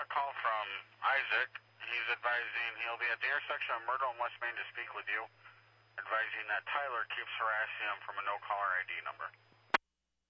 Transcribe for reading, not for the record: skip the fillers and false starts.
got a call from Isaac. He's advising he'll be at the intersection of Myrtle and West Main to speak with you, advising that Tyler keeps harassing him from a no-caller ID number.